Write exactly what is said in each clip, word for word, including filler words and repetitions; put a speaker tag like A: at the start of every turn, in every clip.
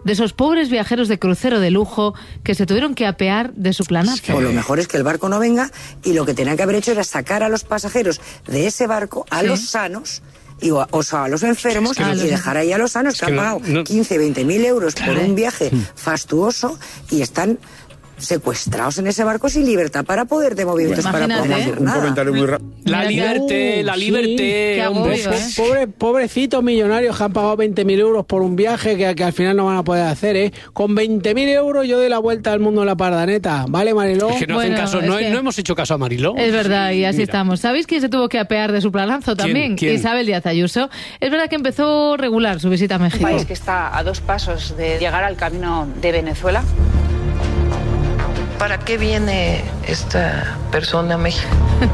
A: de esos pobres viajeros de crucero de lujo que se tuvieron que apear de su planazo.
B: Pues lo mejor es que el barco no venga y lo que tenían que haber hecho era sacar a los pasajeros de ese barco, a ¿sí? los sanos, y, o, o sea, a los enfermos, es que y dejar ahí a los sanos, es que, que han pagado no, no. quince, veinte mil euros claro. por un viaje fastuoso y están secuestrados en ese barco sin libertad para poder de movimientos bueno, para poder hacer nada.
C: Un comentario muy rápido.
D: La liberté, la liberté,
A: sí,
D: hombre.
A: Agobio, ¿eh?
E: Pobre, pobrecitos millonarios que han pagado veinte mil euros por un viaje que, que al final no van a poder hacer, ¿eh? Con veinte mil euros yo doy la vuelta al mundo en la pardaneta. ¿Vale, Mariló?
D: Es que no
A: bueno,
D: hacen caso, no,
A: que...
D: no hemos hecho caso a Mariló.
A: Es verdad, y así
D: Mira.
A: estamos. ¿Sabéis quién se tuvo que apear de su planazo también?
D: ¿Quién? ¿Quién?
A: Isabel Díaz Ayuso. Es verdad que empezó regular su visita a México.
F: Un país que está a dos pasos de llegar al camino de Venezuela.
G: ¿Para qué viene esta persona a México?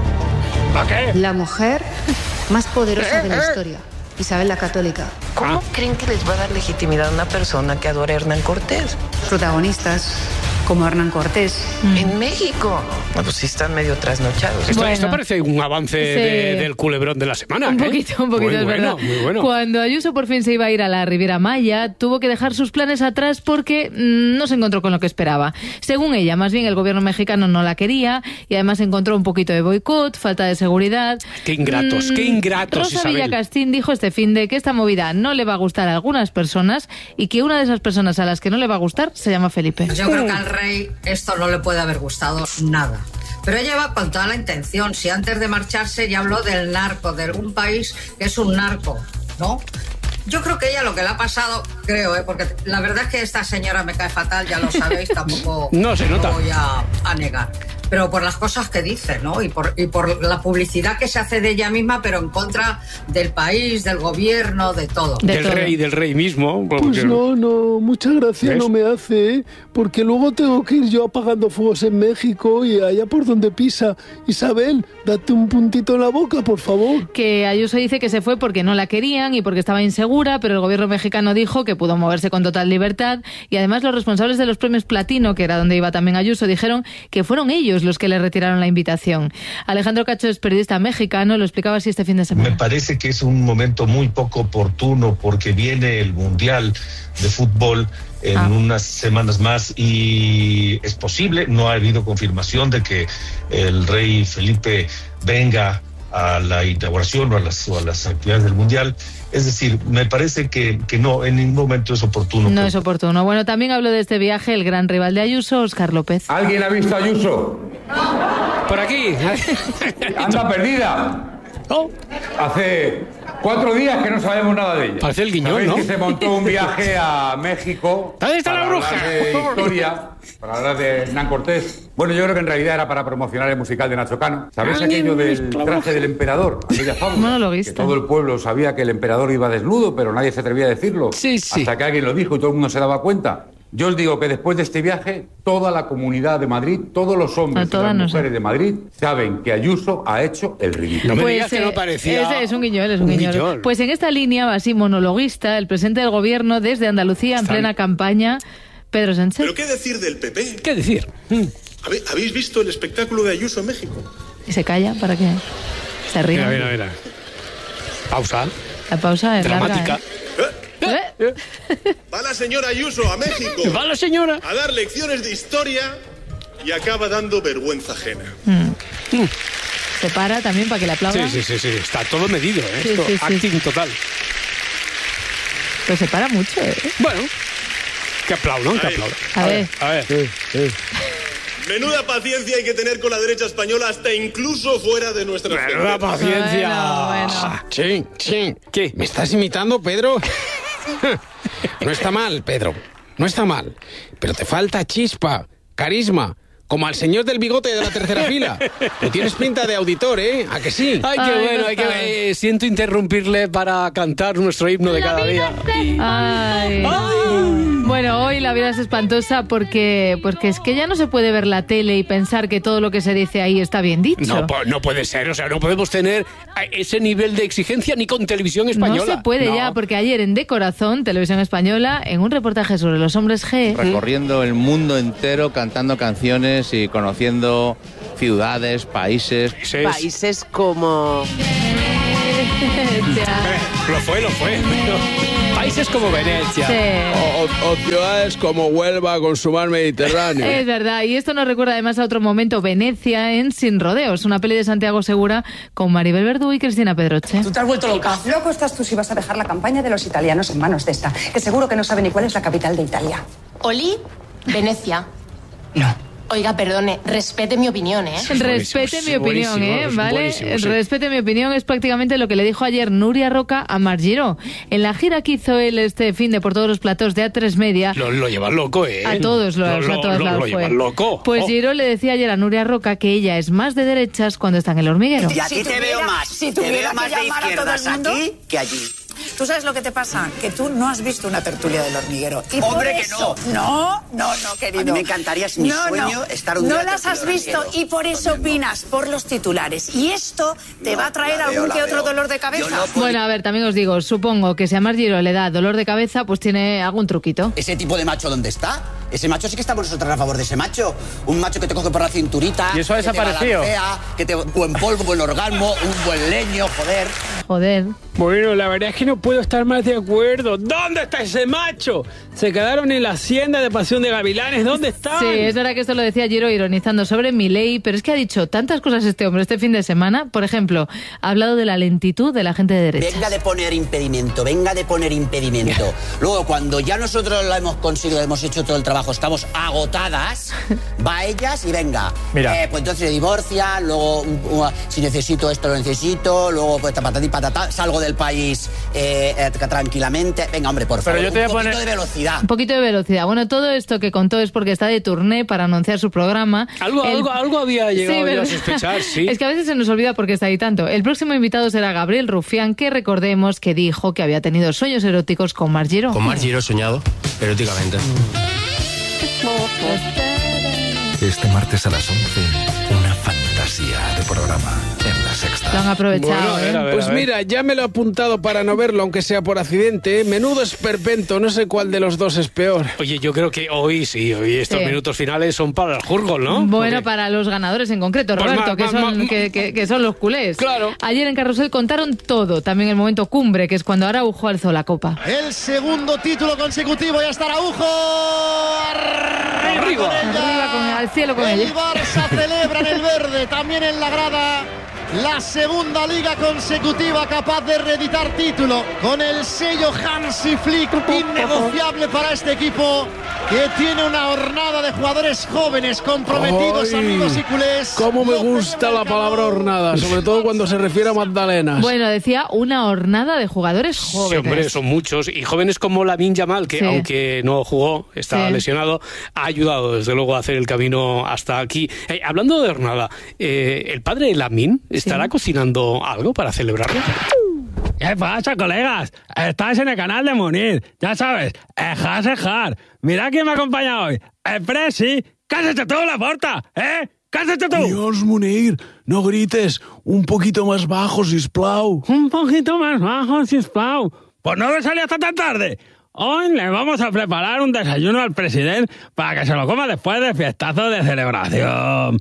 D: ¿Para qué?
H: La mujer más poderosa de la historia, Isabel la Católica.
G: ¿Cómo
D: Ah.
G: creen que les va a dar legitimidad a una persona que adora a Hernán Cortés?
H: Protagonistas como Hernán Cortés.
G: Mm. En México. No, pues sí están medio trasnochados.
D: Esto,
A: Bueno.
D: esto parece un avance
A: Sí.
D: de, del culebrón de la semana.
A: Un
D: ¿eh?
A: poquito, un poquito,
D: muy
A: es
D: bueno,
A: verdad.
D: muy bueno.
A: Cuando Ayuso por fin se iba a ir a la Riviera Maya, tuvo que dejar sus planes atrás porque mmm, no se encontró con lo que esperaba. Según ella, más bien el gobierno mexicano no la quería y además encontró un poquito de boicot, falta de seguridad.
D: Qué ingratos,
A: Mm,
D: qué ingratos,
A: Rosa
D: Isabel.
A: Villacastín dijo este finde que esta movida no le va a gustar a algunas personas y que una de esas personas a las que no le va a gustar se llama Felipe.
I: Yo creo que al rey esto no le puede haber gustado nada. Pero ella va con toda la intención. Si antes de marcharse ya habló del narco, de un país que es un narco, ¿no? Yo creo que ella lo que le ha pasado, creo, ¿eh? Porque la verdad es que esta señora me cae fatal, ya lo sabéis, tampoco
D: No se nota.
I: lo voy a, a negar. Pero por las cosas que dice, ¿no? Y por, y por la publicidad que se hace de ella misma, pero en contra del país, del gobierno, de todo.
A: De
D: del
A: todo.
D: rey, del rey mismo.
E: Pues
D: porque-
E: no, no, muchas gracias
D: ¿Ves?
E: no me hace, ¿eh? Porque luego tengo que ir yo apagando fuegos en México y allá por donde pisa. Isabel, date un puntito en la boca, por favor.
A: Que Ayuso dice que se fue porque no la querían y porque estaba insegura, pero el gobierno mexicano dijo que pudo moverse con total libertad y además los responsables de los premios Platino, que era donde iba también Ayuso, dijeron que fueron ellos los que le retiraron la invitación. Alejandro Cacho es periodista mexicano, lo explicaba así este fin de semana.
J: Me parece que es un momento muy poco oportuno porque viene el Mundial de Fútbol en
A: Ah.
J: unas semanas más y es posible, no ha habido confirmación de que el rey Felipe venga a la inauguración o a las, o a las actividades del Mundial. Es decir, me parece que, que no, en ningún momento es oportuno.
A: No es oportuno. Bueno, también habló de este viaje el gran rival de Ayuso, Óscar López.
K: ¿Alguien ha visto a Ayuso?
D: Por aquí.
K: Anda perdida.
D: Oh,
K: Hace cuatro días que no sabemos nada de ella.
D: Parece el Guiñol,
K: Sabéis
D: ¿no?
K: que se montó un viaje a México.
D: ¿Dónde está
K: para
D: la bruja?
K: hablar de historia, para hablar de Hernán Cortés. Bueno, yo creo que en realidad era para promocionar el musical de Nacho Cano. ¿Sabéis
D: Ay,
K: aquello
D: mi
K: del
D: esclavo.
K: traje del emperador? Aquella fábula.
A: Monologuista.
K: Que todo el pueblo sabía que el emperador iba desnudo, pero nadie se atrevía a decirlo.
D: Sí, sí.
K: Hasta que alguien lo dijo y todo el mundo se daba cuenta. Yo os digo que después de este viaje, toda la comunidad de Madrid, todos los hombres
A: A
K: y
A: todas
K: las
A: no sé.
K: mujeres de Madrid saben que Ayuso ha hecho el ridículo.
D: No me digas que no
A: eh,
D: parecía
A: Es, es un guiñol, es un,
D: un
A: guiñol.
D: guiñol.
A: Pues en esta línea, así monologuista, el presidente del gobierno desde Andalucía, en
D: Están-
A: plena campaña, Pedro Sánchez.
L: ¿Pero qué decir del P P?
D: ¿Qué decir? Mm.
L: ¿Habe- ¿Habéis visto el espectáculo de Ayuso en México?
A: Y se calla para que se ría.
D: Mira, mira, mira. Pausa.
A: La pausa es
D: Dramática.
A: larga, ¿eh? ¿Eh?
L: Va la señora Ayuso a México
D: Va la señora.
L: a dar lecciones de historia y acaba dando vergüenza ajena.
A: Mm. Se para también para que le aplaudan.
D: Sí, sí, sí, sí. Está todo medido, ¿eh?
A: Sí,
D: Esto,
A: sí, sí.
D: acting total.
A: Pero se para mucho, ¿eh?
D: Bueno, que aplaudan, que
L: Ahí.
D: aplaudan.
A: A ver.
D: A ver.
L: Menuda paciencia hay que tener con la derecha española hasta incluso fuera de nuestra
D: Menuda paciencia.
A: Bueno, bueno.
M: Sí, sí.
D: ¿Qué?
M: ¿Me estás imitando, Pedro? No está mal, Pedro. No está mal. Pero te falta chispa, carisma. Como al señor del bigote de la tercera fila. Tú tienes pinta de auditor, ¿eh? ¿A que sí?
D: Ay, qué
A: Ay,
D: bueno,
A: no
D: ay, qué
A: está.
D: eh, siento interrumpirle para cantar nuestro himno de cada día. Y-
A: Ay. Bueno, hoy la vida es espantosa porque, porque es que ya no se puede ver la tele y pensar que todo lo que se dice ahí está bien dicho.
D: No, po- no puede ser, o sea, no podemos tener a- ese nivel de exigencia ni con televisión española.
A: No se puede
D: No.
A: ya, porque ayer en De Corazón, Televisión Española, en un reportaje sobre los hombres G...
N: Recorriendo el mundo entero, cantando canciones y conociendo ciudades, países.
G: Países como...
A: Ya.
D: Lo fue, lo fue. Países países como Venecia.
A: Sí.
M: O, o, o ciudades como Huelva con su mar Mediterráneo.
A: Es verdad, y esto nos recuerda además a otro momento, Venecia en Sin Rodeos, una peli de Santiago Segura con Maribel Verdú y Cristina Pedroche.
C: Tú te has vuelto loca.
O: Loco estás tú si vas a dejar la campaña de los italianos en manos de esta, que seguro que no sabe ni cuál es la capital de Italia.
P: Oli, Venecia.
O: No.
P: Oiga, perdone, respete mi opinión, ¿eh?
A: Respete mi opinión, ¿eh? ¿Vale?
D: Sí.
A: Respete mi opinión es prácticamente lo que le dijo ayer Nuria Roca a Marc Giró. En la gira que hizo él este fin de por todos los platós de A tres Media...
D: Lo, lo llevan loco, ¿eh?
A: A todos los
D: lo,
A: a todos
D: lo,
A: lados
D: lo
A: fue.
D: llevan loco.
A: Pues
D: oh.
A: Giró le decía ayer a Nuria Roca que ella es más de derechas cuando está en El Hormiguero.
Q: Y a ti
O: Si
Q: te
O: tuviera-
Q: veo más,
O: si
Q: te
O: tuviera
Q: veo más
O: que
Q: de
O: llamar a todo el
Q: izquierdas
O: mundo-
Q: aquí que allí.
O: ¿Tú sabes lo que te pasa? Que tú no has visto una tertulia del Hormiguero. Y por
Q: ¡Hombre, que
O: eso- No, no, no, querido.
Q: A mí me encantaría, es mi
O: No,
Q: sueño,
O: no.
Q: estar un
O: No
Q: día en la
O: las has
Q: tertulia
O: visto
Q: del Hormiguero.
O: y por eso opinas por los titulares. Y esto te
Q: No,
O: va a traer
Q: la veo,
O: algún
Q: la
O: que otro
Q: veo.
O: dolor de cabeza.
Q: Yo no puedo-
A: Bueno, a ver, también os digo, supongo que si a Marc Giró le da dolor de cabeza, pues tiene algún truquito.
Q: ¿Ese tipo de macho dónde está? Ese macho sí que estamos nosotros a favor de ese macho. Un macho que te coge por la cinturita.
D: Y eso ha
Q: que te
D: desaparecido.
Q: balancea, que te buen polvo, buen orgasmo, un buen leño, joder.
A: Joder.
E: Bueno, la verdad es que no puedo estar más de acuerdo. ¿Dónde está ese macho? Se quedaron en la hacienda de Pasión de Gavilanes. ¿Dónde están?
A: Sí, es verdad que esto lo decía Giró ironizando sobre Milei, pero es que ha dicho tantas cosas este hombre este fin de semana. Por ejemplo, ha hablado de la lentitud de la gente de derecha.
Q: Venga de poner impedimento, venga de poner impedimento. Luego, cuando ya nosotros lo hemos conseguido, hemos hecho todo el trabajo, estamos agotadas, va a ellas y venga.
D: Mira.
Q: Eh, pues entonces se divorcia, luego um, uh, si necesito esto lo necesito, luego pues patatí patatá, salgo del país eh, eh, tranquilamente. Venga, hombre, por
D: Pero
Q: favor,
D: yo te voy a
Q: un poquito
D: poner-
Q: de velocidad.
A: Un poquito de velocidad. Bueno, todo esto que contó es porque está de turné para anunciar su programa.
D: Algo,
A: El-
D: algo, algo había llegado yo a
A: ¿verdad?
D: sospechar, sí.
A: Es que a veces se nos olvida porque está ahí tanto. El próximo invitado será Gabriel Rufián, que recordemos que dijo que había tenido sueños eróticos con Marc Giró.
R: Con Marc Giró he soñado eróticamente.
S: Este martes a las once, una fantasía de programa en La Sexta.
A: Lo han aprovechado.
D: Bueno, a ver,
A: ¿eh?
D: a ver.
M: Pues mira, ya me lo he apuntado para no verlo, aunque sea por accidente. ¿eh? Menudo esperpento, no sé cuál de los dos es peor.
D: Oye, yo creo que hoy sí, hoy estos
A: Sí.
D: minutos finales son para el jurgol, ¿no?
A: Bueno,
D: Porque-
A: para los ganadores en concreto,
D: Pues
A: Roberto,
D: ma-
A: que,
D: ma-
A: son,
D: ma-
A: que, que- que son los culés.
D: Claro.
A: Ayer en Carrusel contaron todo, también el momento cumbre, que es cuando Araujo alzó la copa.
T: El segundo título consecutivo, ya está Araujo.
D: Arriba.
T: con ella.
A: Arriba con- al cielo con
T: el
A: ella.
T: Barça celebra en el verde, también en la grada. La segunda liga consecutiva capaz de reeditar título con el sello Hansi Flick, innegociable para este equipo que tiene una hornada de jugadores jóvenes comprometidos,
M: Ay,
T: amigos y culés.
M: Cómo me gusta la palabra hornada, sobre todo cuando se refiere a magdalenas.
A: Bueno, decía una hornada de jugadores
D: Sí,
A: jóvenes.
D: hombre, son muchos. Y jóvenes como Lamine Yamal, que
A: Sí.
D: aunque no jugó, estaba
A: Sí.
D: lesionado, ha ayudado desde luego a hacer el camino hasta aquí. Eh, hablando de hornada, eh, ¿el padre de Lamine estará cocinando algo para celebrarlo?
E: ¿Qué pasa, colegas? Estás en el canal de Munir. Ya sabes, ejas, ejar. Mira quién me acompaña hoy. El Presi. ¿Qué has hecho tú, Laporta? ¿Eh? ¿Qué has hecho tú?
M: Dios, Munir, no grites. Un poquito más bajo, sisplau.
E: Un poquito más bajo, sisplau. Pues no me salí hasta tan tarde. Hoy le vamos a preparar un desayuno al presidente para que se lo coma después del fiestazo de celebración.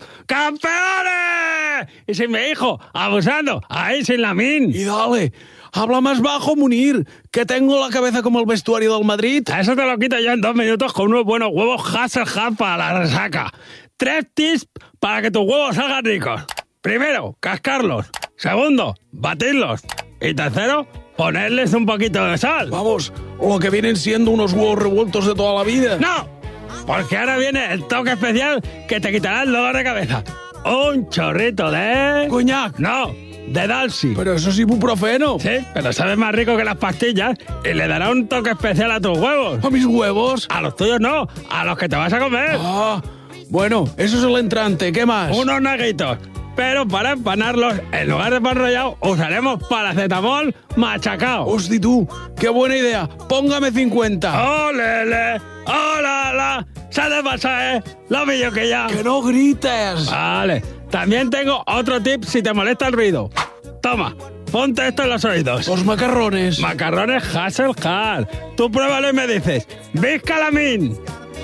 E: ¡Campeones! Y sin mi hijo, abusando, ahí sin Lamine.
M: Y dale, habla más bajo, Munir, que tengo la cabeza como el vestuario del Madrid.
E: Eso te lo quito yo en dos minutos con unos buenos huevos Hasselhoff para la resaca. Tres tips para que tus huevos salgan ricos. Primero, cascarlos. Segundo, batirlos. Y tercero, ponerles un poquito de sal.
M: Vamos, lo que vienen siendo unos huevos revueltos de toda la vida.
E: ¡No! Porque ahora viene el toque especial que te quitará el dolor de cabeza. Un chorrito de...
M: ¿Coñac?
E: No, de Dalsy.
M: Pero eso es ibuprofeno.
E: Sí, pero sabe más rico que las pastillas y le dará un toque especial a tus huevos.
M: ¿A mis huevos?
E: A los tuyos no, a los que te vas a comer.
M: Ah, bueno, eso es el entrante. ¿Qué más?
E: Unos naguitos. Pero para empanarlos, en lugar de pan rallado, usaremos paracetamol machacao.
M: Hosti tú, qué buena idea. Póngame cincuenta.
E: ¡Olele! ¡Hola, la! ¡Sal de pasaje! ¡Lo pillo que ya!
M: ¡Que no grites!
E: Vale. También tengo otro tip si te molesta el ruido. Toma, ponte esto en los oídos.
M: Los macarrones.
E: Macarrones Hasselhoff. Tú pruébalo y me dices, ¡Visca Lamine!